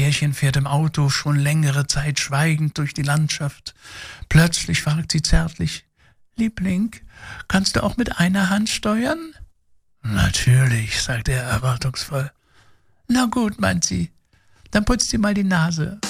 Pärchen fährt im Auto schon längere Zeit schweigend durch die Landschaft. Plötzlich fragt sie zärtlich: Liebling, kannst du auch mit einer Hand steuern? Natürlich, sagt er erwartungsvoll. Na gut, meint sie, dann putzt dir mal die Nase.